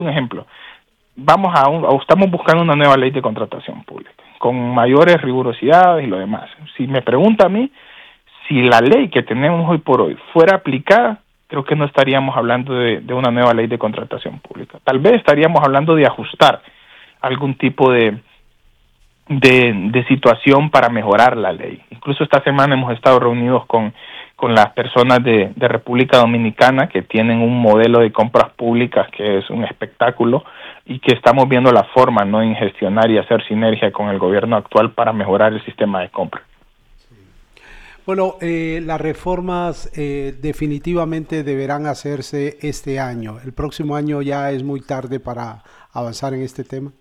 Un ejemplo, estamos buscando una nueva ley de contratación pública, con mayores rigurosidades y lo demás. Si me pregunta a mí, si la ley que tenemos hoy por hoy fuera aplicada, creo que no estaríamos hablando de una nueva ley de contratación pública. Tal vez estaríamos hablando de ajustar algún tipo de situación para mejorar la ley. Incluso esta semana hemos estado reunidos con las personas de República Dominicana, que tienen un modelo de compras públicas que es un espectáculo, y que estamos viendo la forma, ¿no?, en gestionar y hacer sinergia con el gobierno actual para mejorar el sistema de compra. Bueno, las reformas definitivamente deberán hacerse este año. ¿El próximo año ya es muy tarde para avanzar en este tema?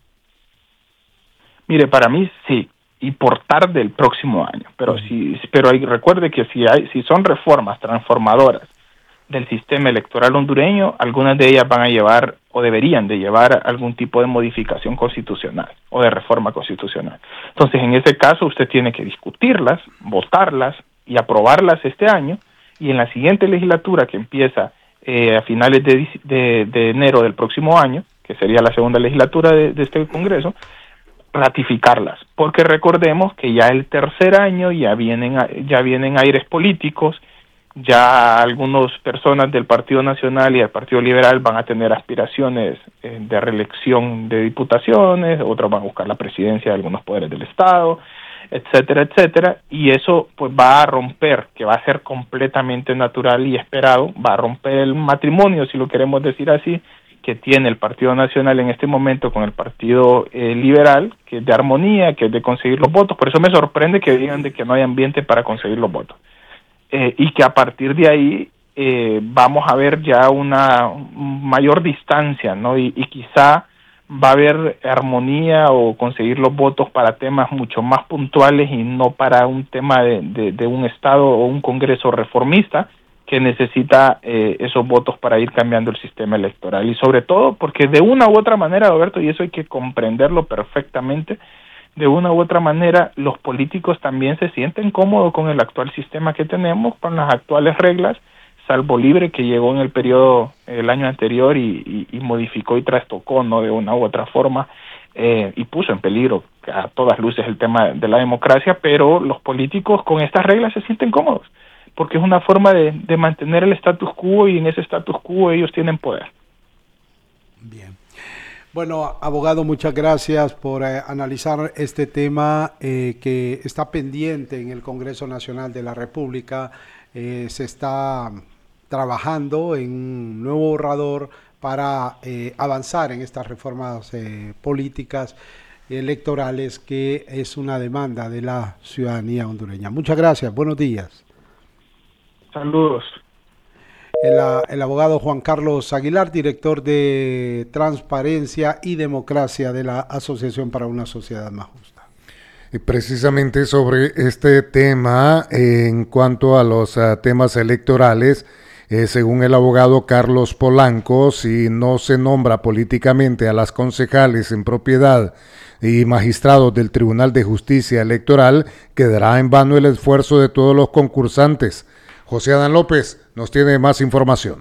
Mire, para mí sí, y por tarde el próximo año, pero recuerde que si son reformas transformadoras del sistema electoral hondureño, algunas de ellas van a llevar o deberían de llevar algún tipo de modificación constitucional o de reforma constitucional. Entonces, en ese caso, usted tiene que discutirlas, votarlas y aprobarlas este año, y en la siguiente legislatura, que empieza a finales de enero del próximo año, que sería la segunda legislatura de este Congreso, ratificarlas, porque recordemos que ya el tercer año ya vienen aires políticos, ya algunas personas del Partido Nacional y del Partido Liberal van a tener aspiraciones de reelección de diputaciones, otros van a buscar la presidencia de algunos poderes del Estado, etcétera, etcétera, y eso pues va a romper, que va a ser completamente natural y esperado, va a romper el matrimonio, si lo queremos decir así, que tiene el Partido Nacional en este momento con el Partido Liberal, que es de armonía, que es de conseguir los votos. Por eso me sorprende que digan de que no hay ambiente para conseguir los votos. Y que a partir de ahí vamos a ver ya una mayor distancia, ¿no? Y quizá va a haber armonía o conseguir los votos para temas mucho más puntuales y no para un tema de un Estado o un Congreso reformista que necesita esos votos para ir cambiando el sistema electoral. Y sobre todo porque de una u otra manera, Roberto, y eso hay que comprenderlo perfectamente, de una u otra manera los políticos también se sienten cómodos con el actual sistema que tenemos, con las actuales reglas, salvo Libre, que llegó en el año anterior y modificó y trastocó, ¿no?, de una u otra forma, y puso en peligro a todas luces el tema de la democracia, pero los políticos con estas reglas se sienten cómodos, porque es una forma de mantener el status quo, y en ese status quo ellos tienen poder. Bien. Bueno, abogado, muchas gracias por analizar este tema que está pendiente en el Congreso Nacional de la República. Se está trabajando en un nuevo borrador para avanzar en estas reformas políticas electorales, que es una demanda de la ciudadanía hondureña. Muchas gracias, buenos días. Saludos. El abogado Juan Carlos Aguilar, director de Transparencia y Democracia de la Asociación para una Sociedad Más Justa. Y precisamente sobre este tema, en cuanto a los temas electorales, según el abogado Carlos Polanco, si no se nombra políticamente a las concejales en propiedad y magistrados del Tribunal de Justicia Electoral, quedará en vano el esfuerzo de todos los concursantes. José Adán López nos tiene más información.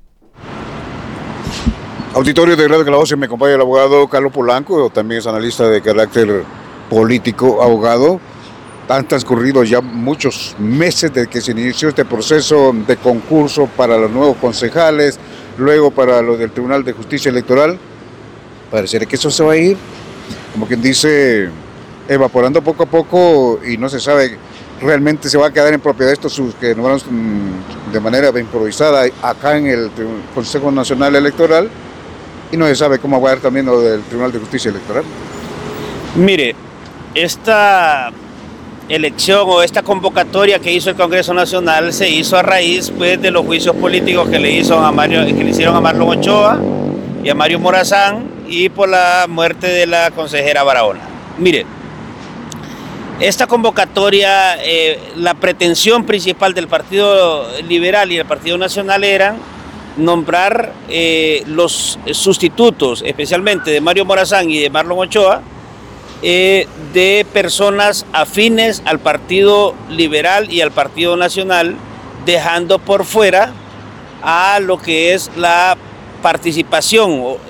Auditorio de Radio Calabozo, me acompaña el abogado Carlos Polanco, también es analista de carácter político. Abogado, han transcurrido ya muchos meses desde que se inició este proceso de concurso para los nuevos concejales, luego para los del Tribunal de Justicia Electoral. Pareciera que eso se va a ir, como quien dice, evaporando poco a poco, y no se sabe realmente se va a quedar en propiedad estos que nombramos de manera improvisada acá en el Consejo Nacional Electoral, y no se sabe cómo va a ir también lo del Tribunal de Justicia Electoral. Mire, esta elección o esta convocatoria que hizo el Congreso Nacional se hizo a raíz, pues, de los juicios políticos que le hicieron a Marlon Ochoa y a Mario Morazán, y por la muerte de la consejera Barahona. Mire, esta convocatoria, la pretensión principal del Partido Liberal y del Partido Nacional era nombrar los sustitutos, especialmente de Mario Morazán y de Marlon Ochoa, de personas afines al Partido Liberal y al Partido Nacional, dejando por fuera a lo que es la participación